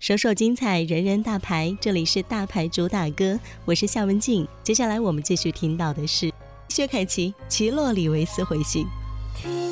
首首精彩，人人大牌，这里是大牌主打歌，我是夏文静。接下来我们继续听到的是薛凯琪《奇洛里维斯回信》。